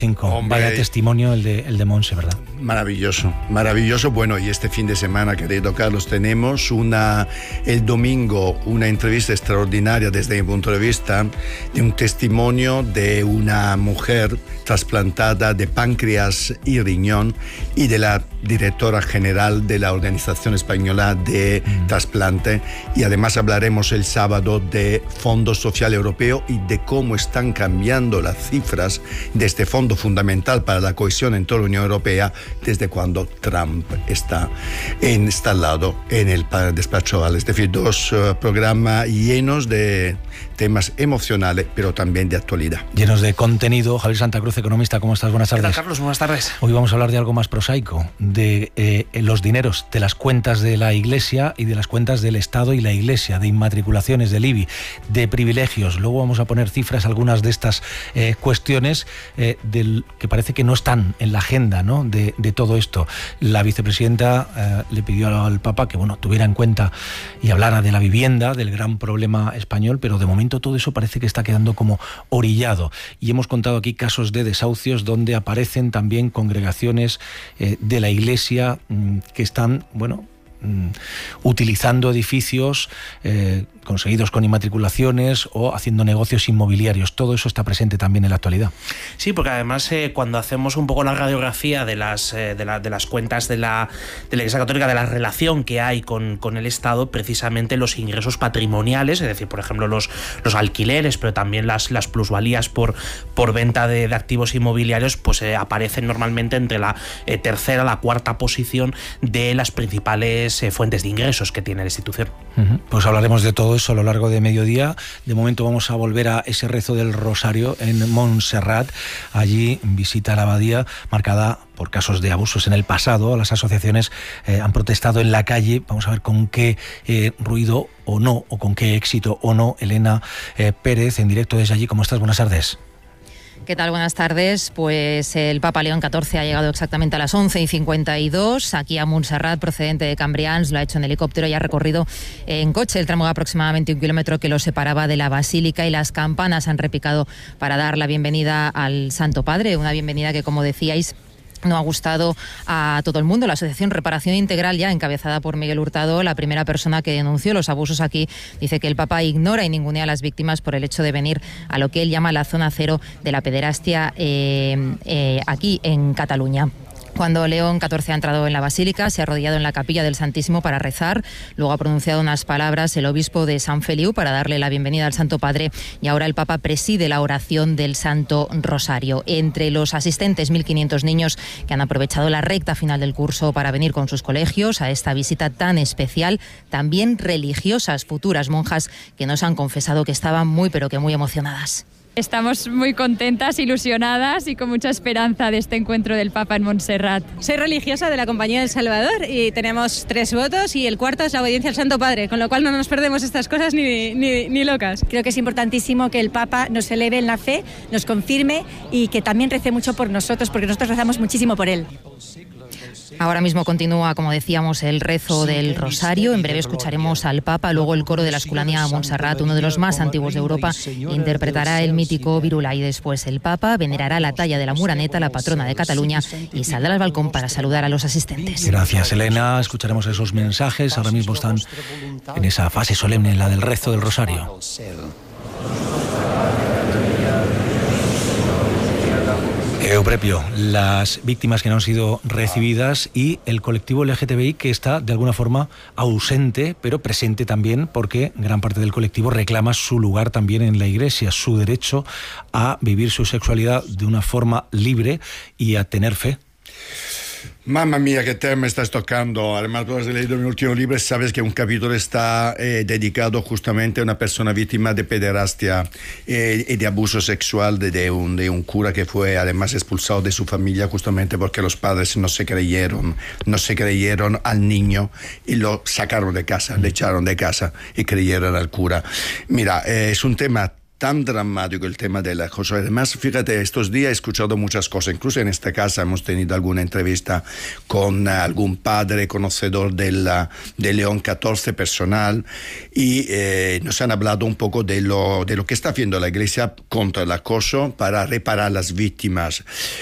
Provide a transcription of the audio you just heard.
Vaya testimonio el de Montse, ¿verdad? Maravilloso, maravilloso. Bueno, y este fin de semana, querido Carlos, tenemos el domingo una entrevista extraordinaria desde mi punto de vista, de un testimonio de una mujer trasplantada de páncreas y riñón y de la directora general de la Organización Española de Trasplante. Y además hablaremos el sábado de Fondo Social Europeo y de cómo están cambiando las cifras de este fondo fundamental para la cohesión en toda la Unión Europea desde cuando Trump está instalado en el despacho Oval. Es decir, dos programas llenos de temas emocionales, pero también de actualidad. Llenos de contenido. Javier Santa Cruz, economista, ¿cómo estás? Buenas tardes. ¿Qué tal, Carlos? Buenas tardes. Hoy vamos a hablar de algo más prosaico, de los dineros de las cuentas de la Iglesia y de las cuentas del Estado y la Iglesia, de inmatriculaciones del IBI, de privilegios. Luego vamos a poner cifras, algunas de estas cuestiones que parece que no están en la agenda, ¿no?, de todo esto. La vicepresidenta le pidió al Papa que tuviera en cuenta y hablara de la vivienda, del gran problema español, pero de momento todo eso parece que está quedando como orillado. Y hemos contado aquí casos de desahucios donde aparecen también congregaciones de la Iglesia que están, utilizando edificios conseguidos con inmatriculaciones o haciendo negocios inmobiliarios. Todo eso está presente también en la actualidad. Sí, porque además cuando hacemos un poco la radiografía de las cuentas de la Iglesia Católica, de la relación que hay con el Estado, precisamente los ingresos patrimoniales, es decir, por ejemplo los alquileres, pero también las plusvalías por venta de activos inmobiliarios, pues aparecen normalmente entre la tercera, la cuarta posición de las principales fuentes de ingresos que tiene la institución. Pues hablaremos de todo eso a lo largo de mediodía. De momento vamos a volver a ese rezo del Rosario en Montserrat. Allí visita la abadía marcada por casos de abusos en el pasado. Las asociaciones han protestado en la calle. Vamos a ver con qué ruido o no, o con qué éxito o no. Elena Pérez, en directo desde allí. ¿Cómo estás? Buenas tardes. ¿Qué tal? Buenas tardes. Pues el Papa León XIV ha llegado exactamente a las 11:52 aquí a Montserrat, procedente de Cambrians. Lo ha hecho en helicóptero y ha recorrido en coche el tramo de aproximadamente 1 kilómetro que lo separaba de la Basílica, y las campanas han repicado para dar la bienvenida al Santo Padre. Una bienvenida que, como decíais, no ha gustado a todo el mundo. La Asociación Reparación Integral, ya encabezada por Miguel Hurtado, la primera persona que denunció los abusos aquí, dice que el Papa ignora y ningunea a las víctimas por el hecho de venir a lo que él llama la zona cero de la pederastia aquí en Cataluña. Cuando León XIV ha entrado en la Basílica, se ha arrodillado en la capilla del Santísimo para rezar. Luego ha pronunciado unas palabras el obispo de San Feliu para darle la bienvenida al Santo Padre, y ahora el Papa preside la oración del Santo Rosario. Entre los asistentes, 1.500 niños que han aprovechado la recta final del curso para venir con sus colegios a esta visita tan especial. También religiosas, futuras monjas, que nos han confesado que estaban muy emocionadas. Estamos muy contentas, ilusionadas y con mucha esperanza de este encuentro del Papa en Montserrat. Soy religiosa de la Compañía del Salvador y tenemos 3 votos y el cuarto es la obediencia al Santo Padre, con lo cual no nos perdemos estas cosas ni locas. Creo que es importantísimo que el Papa nos eleve en la fe, nos confirme y que también rece mucho por nosotros, porque nosotros rezamos muchísimo por él. Ahora mismo continúa, como decíamos, el rezo del Rosario. En breve escucharemos al Papa. Luego el coro de la Escolania Montserrat, uno de los más antiguos de Europa, interpretará el mítico Virulai. Después el Papa venerará la talla de la Muraneta, la patrona de Cataluña, y saldrá al balcón para saludar a los asistentes. Gracias, Elena. Escucharemos esos mensajes. Ahora mismo están en esa fase solemne, la del rezo del Rosario. Euprepio, las víctimas que no han sido recibidas y el colectivo LGTBI, que está de alguna forma ausente, pero presente también, porque gran parte del colectivo reclama su lugar también en la Iglesia, su derecho a vivir su sexualidad de una forma libre y a tener fe. Mamma mía, qué tema estás tocando. Además, tú has leído mi último libro, sabes que un capítulo está dedicado justamente a una persona víctima de pederastia y de abuso sexual de un cura que fue además expulsado de su familia justamente porque los padres no se creyeron al niño y lo sacaron de casa, le echaron de casa y creyeron al cura. Mira, es un tema tan dramático el tema del acoso. Además, fíjate, estos días he escuchado muchas cosas, incluso en esta casa hemos tenido alguna entrevista con algún padre conocedor del León 14 personal, y nos han hablado un poco de lo que está haciendo la Iglesia contra el acoso para reparar las víctimas.